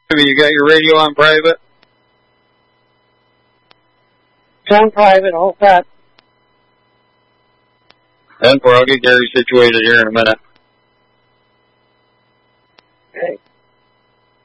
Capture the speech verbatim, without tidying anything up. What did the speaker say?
You got your radio on private? It's on private, all that. And I'll get Gary situated here in a minute.